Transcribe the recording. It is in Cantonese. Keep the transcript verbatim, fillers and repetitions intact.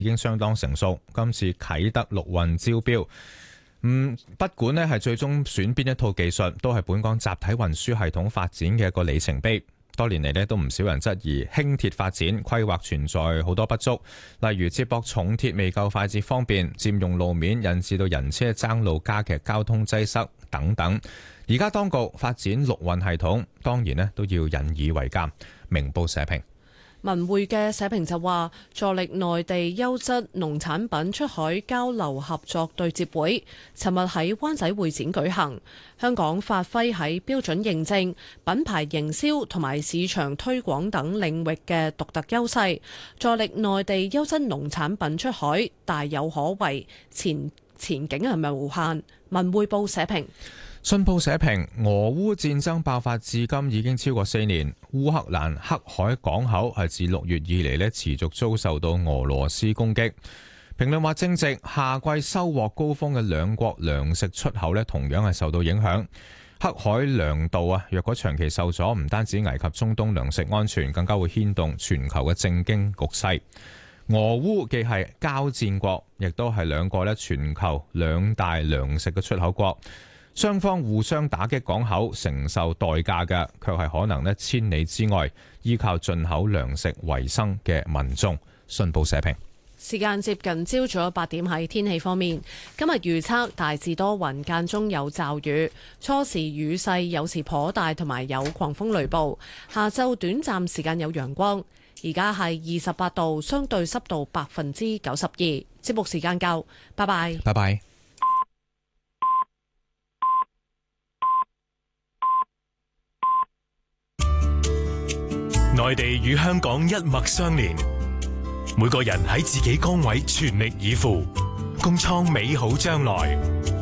已經相當成熟。今次啟德陸運招標，嗯，不管呢係最終選邊一套技術，都係本港集體運輸系統發展嘅一個里程碑。多年嚟呢都唔少人質疑輕鐵發展規劃存在好多不足，例如接駁重鐵未夠快捷方便，佔用路面引致到人車爭路，加劇交通擠塞等等。而家當局發展陸運系統，當然呢都要引以為鑑。明報社評。 文匯嘅社評就話，助力內地優質農產品出海交流合作對接會，尋日喺灣仔會展舉行。香港發揮喺標準認證、品牌營銷同埋市場推廣等領域嘅獨特優勢，助力內地優質農產品出海，大有可為，前前景係咪無限？文匯報社評。 信報社評，俄烏戰爭爆發至今已經超過四年，烏克蘭黑海港口係自六月以嚟呢持續遭受到俄羅斯攻擊。評論話，正值夏季收穫高峰嘅兩國糧食出口呢同樣係受到影響。黑海糧道啊，若果長期受阻，唔單止危及中東糧食安全，更加會牽動全球嘅政經局勢。俄烏既係交戰國，亦都係兩個呢全球兩大糧食嘅出口國。雙方互相打擊港口，承受代價嘅，卻係可能咧千里之外依靠進口糧食為生嘅民眾。信報社評。 時間接近朝早八點，喺天氣方面，今日預測大致多雲，間中有驟雨，初時雨勢有時頗大，同埋有狂風雷暴。下晝短暫時間有陽光。而家係二十八度，相對濕度百分之九十二。節目時間夠，拜拜。 拜拜。 內地與香港一脈相連，每個人喺自己崗位全力以赴，共創美好將來。